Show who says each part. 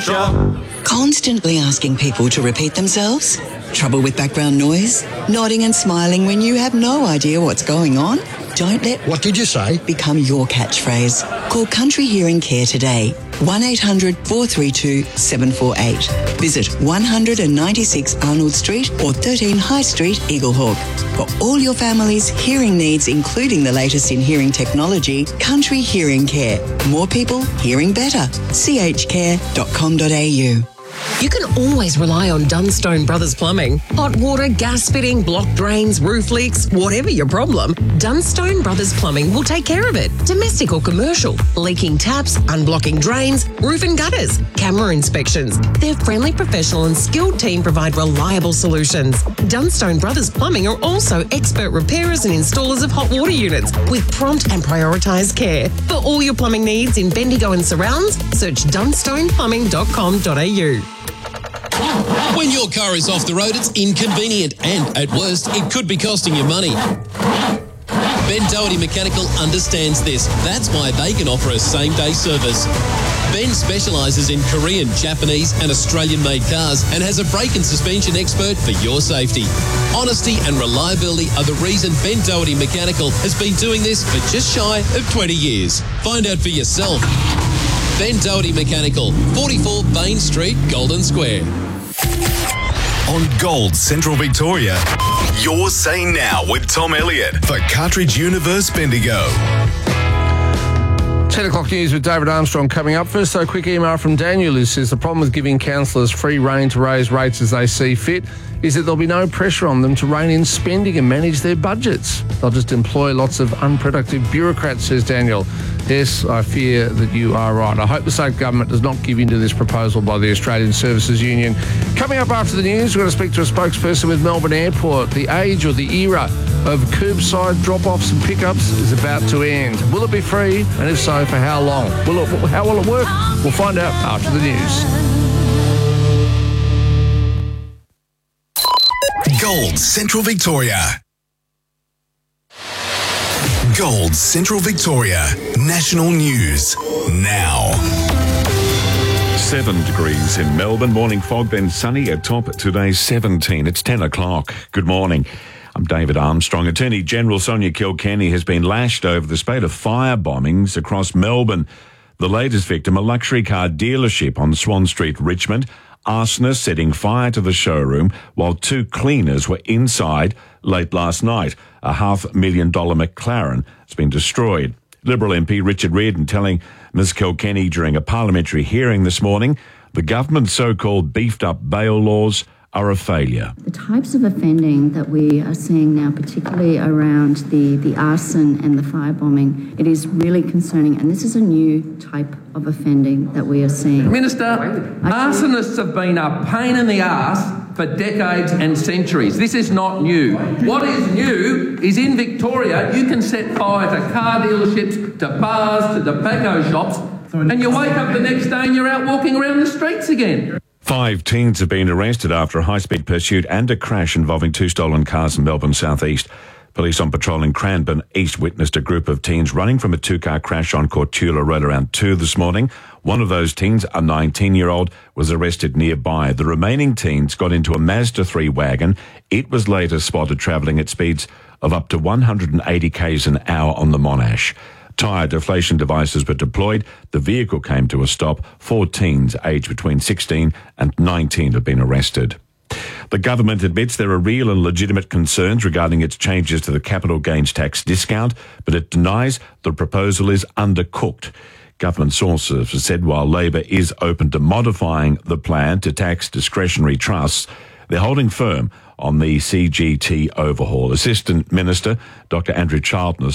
Speaker 1: show.
Speaker 2: Constantly asking people to repeat themselves? Trouble with background noise? Nodding and smiling when you have no idea what's going on? Don't let
Speaker 3: What did you say?
Speaker 2: become your catchphrase. Call Country Hearing Care today. 1800 432 748. Visit 196 Arnold Street or 13 High Street, Eaglehawk. For all your family's hearing needs, including the latest in hearing technology, Country Hearing Care. More people hearing better. chcare.com.au.
Speaker 4: You can always rely on Dunstone Brothers Plumbing. Hot water, gas fitting, blocked drains, roof leaks, whatever your problem, Dunstone Brothers Plumbing will take care of it. Domestic or commercial, leaking taps, unblocking drains, roof and gutters, camera inspections. Their friendly, professional and skilled team provide reliable solutions. Dunstone Brothers Plumbing are also expert repairers and installers of hot water units with prompt and prioritised care. For all your plumbing needs in Bendigo and surrounds, search dunstoneplumbing.com.au.
Speaker 5: When your car is off the road, it's inconvenient and, at worst, it could be costing you money. Ben Doherty Mechanical understands this. That's why they can offer a same-day service. Ben specialises in Korean, Japanese and Australian-made cars and has a brake and suspension expert for your safety. Honesty and reliability are the reason Ben Doherty Mechanical has been doing this for just shy of 20 years. Find out for yourself. Ben Doherty Mechanical, 44 Bain Street, Golden Square.
Speaker 6: On Gold Central Victoria, you're Say Now with Tom Elliott for Cartridge Universe Bendigo.
Speaker 7: 10 o'clock news with David Armstrong coming up. First, a quick email from Daniel who says the problem with giving councillors free rein to raise rates as they see fit is that there'll be no pressure on them to rein in spending and manage their budgets. They'll just employ lots of unproductive bureaucrats, says Daniel. Yes, I fear that you are right. I hope the state government does not give in to this proposal by the Australian Services Union. Coming up after the news, we're going to speak to a spokesperson with Melbourne Airport. The age or the era of curbside drop-offs and pickups is about to end. Will it be free? And if so, for how long? How will it work? We'll find out after the news.
Speaker 6: Gold Central Victoria. Gold Central Victoria. National News. Now.
Speaker 8: 7 degrees in Melbourne. Morning fog, then sunny. At top today's 17. It's 10 o'clock. Good morning. I'm David Armstrong. Attorney General Sonia Kilkenny has been lashed over the spate of fire bombings across Melbourne. The latest victim, a luxury car dealership on Swan Street, Richmond. Arsonists setting fire to the showroom while 2 cleaners were inside late last night. A $500,000 McLaren has been destroyed. Liberal MP Richard Reardon telling Ms Kilkenny during a parliamentary hearing this morning the government's so-called beefed-up bail laws are a failure.
Speaker 9: The types of offending that we are seeing now, particularly around the arson and the firebombing, it is really concerning, and this is a new type of offending that we are seeing.
Speaker 10: Minister, arsonists have been a pain in the arse for decades and centuries. This is not new. What is new is in Victoria, you can set fire to car dealerships, to bars, to tobacco shops, and you wake up the next day and you're out walking around the streets again.
Speaker 8: 5 teens have been arrested after a high-speed pursuit and a crash involving 2 stolen cars in Melbourne southeast. Police on patrol in Cranbourne East witnessed a group of teens running from a 2-car crash on Cortula Road around 2 this morning. One of those teens, a 19-year-old, was arrested nearby. The remaining teens got into a Mazda 3 wagon. It was later spotted travelling at speeds of up to 180 k's an hour on the Monash. Tyre deflation devices were deployed. The vehicle came to a stop. 4 teens aged between 16 and 19 have been arrested. The government admits there are real and legitimate concerns regarding its changes to the capital gains tax discount, but it denies the proposal is undercooked. Government sources have said while Labor is open to modifying the plan to tax discretionary trusts, they're holding firm on the CGT overhaul. Assistant Minister Dr Andrew Charlton